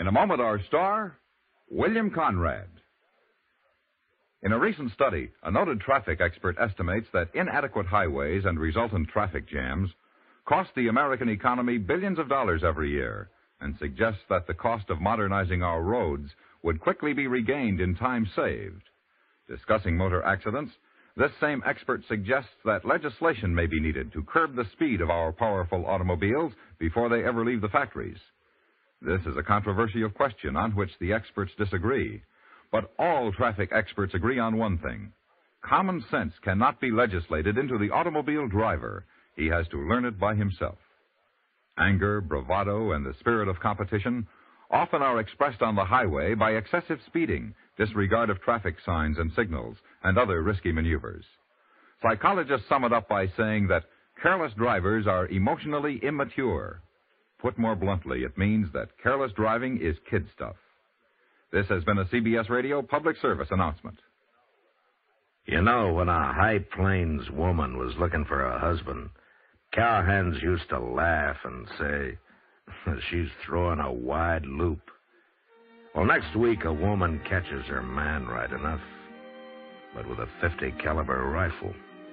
a moment, our star, William Conrad. In a recent study, a noted traffic expert estimates that inadequate highways and resultant traffic jams cost the American economy billions of dollars every year, and suggests that the cost of modernizing our roads would quickly be regained in time saved. Discussing motor accidents, this same expert suggests that legislation may be needed to curb the speed of our powerful automobiles before they ever leave the factories. This is a controversial question on which the experts disagree. But all traffic experts agree on one thing. Common sense cannot be legislated into the automobile driver. He has to learn it by himself. Anger, bravado, and the spirit of competition often are expressed on the highway by excessive speeding, disregard of traffic signs and signals, and other risky maneuvers. Psychologists sum it up by saying that careless drivers are emotionally immature. Put more bluntly, it means that careless driving is kid stuff. This has been a CBS Radio public service announcement. You know, when a High Plains woman was looking for a husband, cowhands used to laugh and say, she's throwing a wide loop. Well, next week a woman catches her man right enough, but with a .50 caliber rifle.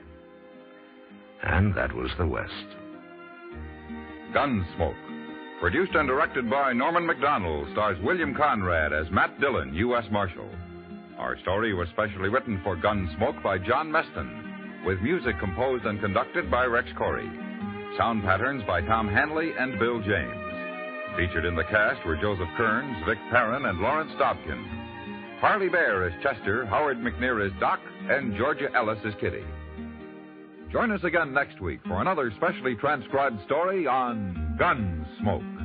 And that was the West. Gunsmoke. Produced and directed by Norman Macdonald, stars William Conrad as Matt Dillon, U.S. Marshal. Our story was specially written for Gunsmoke by John Meston, with music composed and conducted by Rex Corey. Sound patterns by Tom Hanley and Bill James. Featured in the cast were Joseph Kearns, Vic Perrin, and Lawrence Dobkin. Harley Bear as Chester, Howard McNear as Doc, and Georgia Ellis as Kitty. Join us again next week for another specially transcribed story on Gunsmoke.